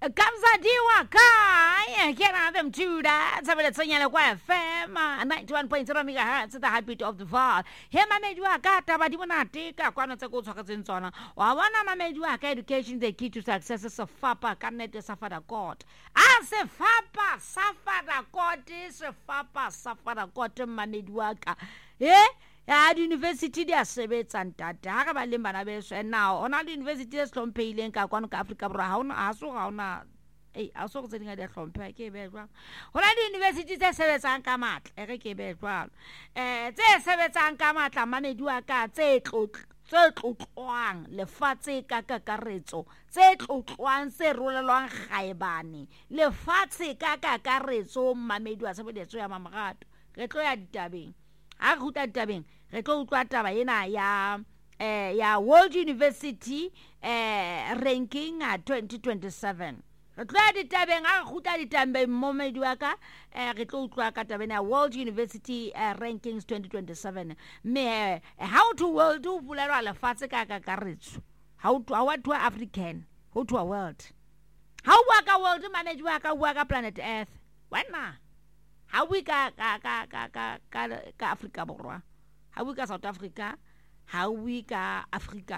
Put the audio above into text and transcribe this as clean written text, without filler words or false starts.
Kamzadiwa Kai, get them to that. Somebody saying like FM, 91.0 megahertz, the heartbeat of the fall. Here, my made you a cat, but you want to take a corner to go to in Zona. Or one of my made you a education, the key to success of Fapa, connect suffer the court. I say Fapa, suffer the court is a Fapa, suffer the court, my made worker. Eh? At university dia sebetsa ntata ha ka ba le bana beso and now ona le university e hlompheileng ka kwano ka Africa bro ha ona aso ga ona a so go tsenga dia hlomphe ke be jwang hona le university tse sebetsang ka matla ke be jwang tse sebetsang ka matla mamedi wa ka tse tlotlwang lefatshe ka kakaretso tse tlotlwang se rolelwang gaebane lefatshe ka kakaretso mamedi wa sebedetso ya mamagato re tlo ya ditabeng a go tla ditabeng re tlo utlwa taba ena ya World University ranking 2027 re tlo ya ditabeng a go tla ditabeng momedi wa ka re tlo utlwa ka taba ya World University rankings 2027 me how to world to bulela lefatshe ka kakaretso how to African how to a world how waka world manage waka planet Earth wena how we ka Africa borwa how we ka South Africa how we ka Africa